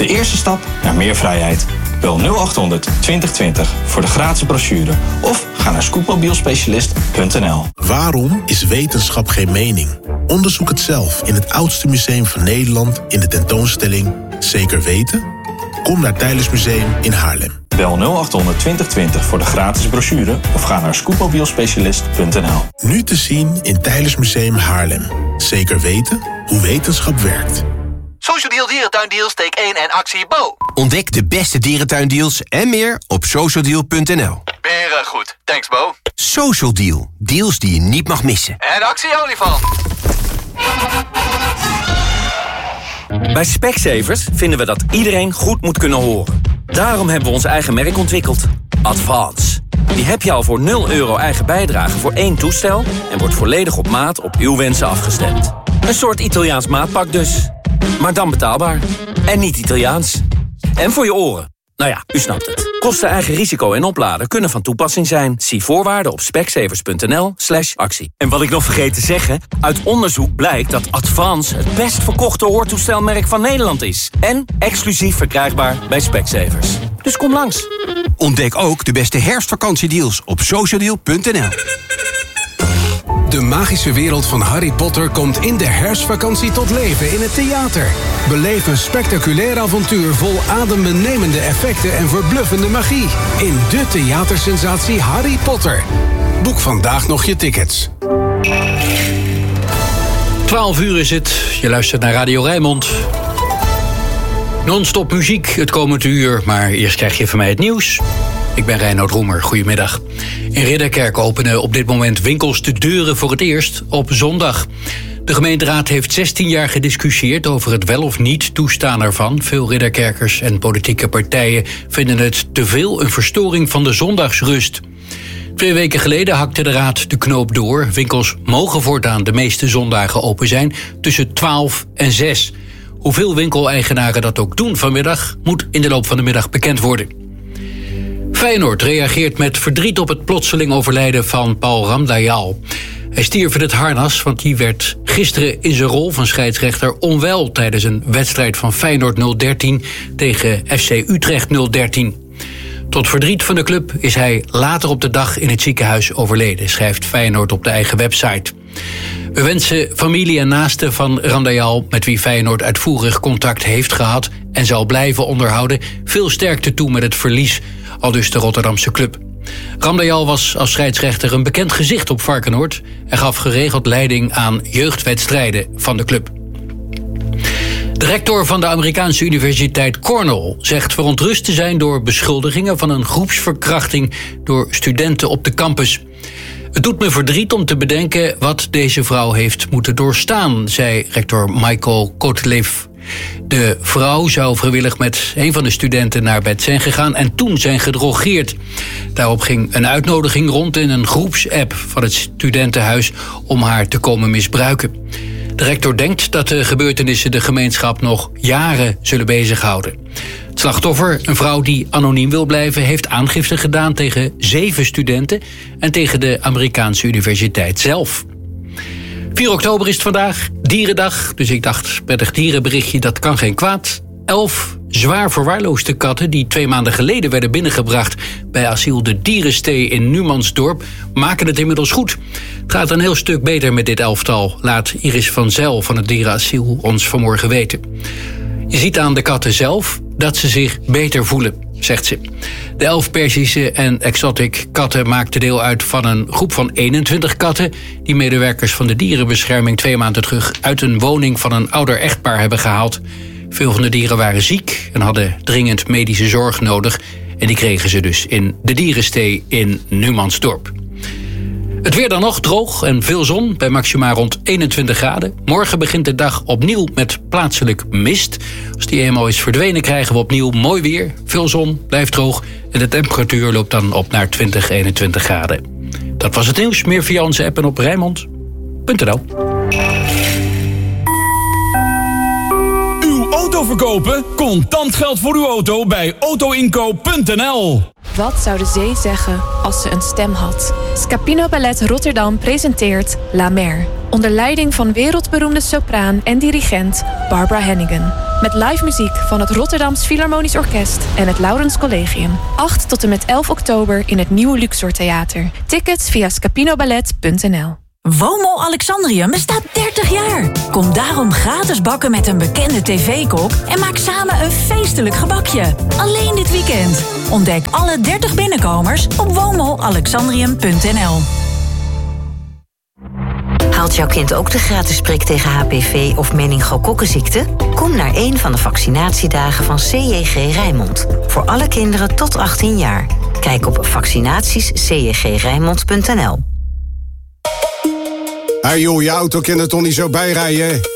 De eerste stap naar meer vrijheid. Bel 0800 2020 voor de gratis brochure of ga naar scootmobielspecialist.nl. Waarom is wetenschap geen mening? Onderzoek het zelf in het oudste museum van Nederland in de tentoonstelling Zeker Weten? Kom naar Teylers Museum in Haarlem. Bel 0800 2020 voor de gratis brochure of ga naar scootmobielspecialist.nl. Nu te zien in Teylers Museum Haarlem. Zeker weten hoe wetenschap werkt. Social Deal Dierentuindeals, steek 1 en actie Bo. Ontdek de beste dierentuindeals en meer op socialdeal.nl. Weer goed. Thanks Bo. Social Deal. Deals die je niet mag missen. En actie Olifant. Bij Specsavers vinden we dat iedereen goed moet kunnen horen. Daarom hebben we ons eigen merk ontwikkeld. Advance. Die heb je al voor €0 eigen bijdrage voor 1 toestel en wordt volledig op maat op uw wensen afgestemd. Een soort Italiaans maatpak dus. Maar dan betaalbaar. En niet Italiaans. En voor je oren. Nou ja, u snapt het. Kosten, eigen risico en opladen kunnen van toepassing zijn. Zie voorwaarden op specsavers.nl/actie. En wat ik nog vergeet te zeggen, uit onderzoek blijkt dat Advance het best verkochte hoortoestelmerk van Nederland is. En exclusief verkrijgbaar bij Specsavers. Dus kom langs. Ontdek ook de beste herfstvakantiedeals op socialdeal.nl. De magische wereld van Harry Potter komt in de herfstvakantie tot leven in het theater. Beleef een spectaculair avontuur vol adembenemende effecten en verbluffende magie. In de theatersensatie Harry Potter. Boek vandaag nog je tickets. 12 uur is het. Je luistert naar Radio Rijnmond. Non-stop muziek het komende uur, maar eerst krijg je van mij het nieuws. Ik ben Reinoud Roemer, goedemiddag. In Ridderkerk openen op dit moment winkels de deuren voor het eerst op zondag. De gemeenteraad heeft 16 jaar gediscussieerd over het wel of niet toestaan ervan. Veel Ridderkerkers en politieke partijen vinden het te veel een verstoring van de zondagsrust. 2 weken geleden hakte de raad de knoop door. Winkels mogen voortaan de meeste zondagen open zijn tussen 12 en 6. Hoeveel winkeleigenaren dat ook doen vanmiddag moet in de loop van de middag bekend worden. Feyenoord reageert met verdriet op het plotseling overlijden van Paul Ramdayal. Hij stierf in het harnas, want die werd gisteren in zijn rol van scheidsrechter onwel tijdens een wedstrijd van Feyenoord 013 tegen FC Utrecht 013. Tot verdriet van de club is hij later op de dag in het ziekenhuis overleden, schrijft Feyenoord op de eigen website. We wensen familie en naasten van Ramdayal, met wie Feyenoord uitvoerig contact heeft gehad en zal blijven onderhouden, veel sterkte toe met het verlies, aldus de Rotterdamse club. Ramdayal was als scheidsrechter een bekend gezicht op Varkenoord en gaf geregeld leiding aan jeugdwedstrijden van de club. De rector van de Amerikaanse universiteit Cornell zegt verontrust te zijn door beschuldigingen van een groepsverkrachting door studenten op de campus. Het doet me verdriet om te bedenken wat deze vrouw heeft moeten doorstaan, zei rector Michael Kotlev. De vrouw zou vrijwillig met een van de studenten naar bed zijn gegaan en toen zijn gedrogeerd. Daarop ging een uitnodiging rond in een groepsapp van het studentenhuis om haar te komen misbruiken. De rector denkt dat de gebeurtenissen de gemeenschap nog jaren zullen bezighouden. Het slachtoffer, een vrouw die anoniem wil blijven, heeft aangifte gedaan tegen 7 studenten en tegen de Amerikaanse universiteit zelf. 4 oktober is het vandaag, dierendag, dus ik dacht, prettig dierenberichtje, dat kan geen kwaad. 11 zwaar verwaarloosde katten die 2 maanden geleden werden binnengebracht bij asiel De Dierenstee in Numansdorp maken het inmiddels goed. Het gaat een heel stuk beter met dit elftal, laat Iris van Zijl van het dierenasiel ons vanmorgen weten. Je ziet aan de katten zelf dat ze zich beter voelen, zegt ze. De 11 Perzische en exotic katten maakten deel uit van een groep van 21 katten die medewerkers van de dierenbescherming 2 maanden terug uit een woning van een ouder echtpaar hebben gehaald. Veel van de dieren waren ziek en hadden dringend medische zorg nodig en die kregen ze dus in De Dierenstee in Numansdorp. Het weer dan nog droog en veel zon bij maxima rond 21 graden. Morgen begint de dag opnieuw met plaatselijk mist. Als die eenmaal is verdwenen krijgen we opnieuw mooi weer. Veel zon, blijft droog en de temperatuur loopt dan op naar 20, 21 graden. Dat was het nieuws. Meer via onze app en op Rijnmond.nl. Uw auto verkopen? Contant geld voor uw auto bij autoinkoop.nl. Wat zou de zee zeggen als ze een stem had? Scapino Ballet Rotterdam presenteert La Mer. Onder leiding van wereldberoemde sopraan en dirigent Barbara Hannigan. Met live muziek van het Rotterdams Philharmonisch Orkest en het Laurens Collegium. 8 tot en met 11 oktober in het Nieuwe Luxor Theater. Tickets via scapinoballet.nl. WOMO Alexandrium bestaat 30 jaar. Kom daarom gratis bakken met een bekende tv-kok en maak samen een feestelijk gebakje. Alleen dit weekend. Ontdek alle 30 binnenkomers op womoalexandrium.nl. Haalt jouw kind ook de gratis prik tegen HPV of meningokokkenziekte? Kom naar een van de vaccinatiedagen van CJG Rijnmond. Voor alle kinderen tot 18 jaar. Kijk op vaccinatiescjgrijnmond.nl. Hey joh, je auto kan er toch niet zo bijrijden?